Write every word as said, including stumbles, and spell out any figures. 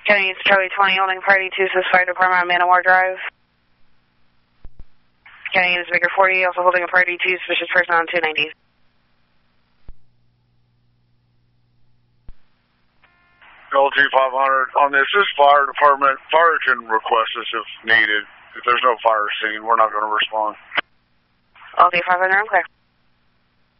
County East Charlie twenty, holding priority two, says Fire Department on Manowar Drive. County East Baker forty, also holding a priority two, suspicious person on two ninety. L G five hundred, on this, this fire department, fire can request this if needed. If there's no fire scene, we're not going to respond. L G five hundred, I'm clear.